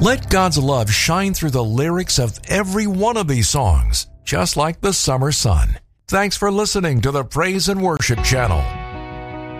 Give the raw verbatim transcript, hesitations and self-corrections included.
Let God's love shine through the lyrics of every one of these songs, just like the summer sun. Thanks for listening to the Praise and Worship Channel.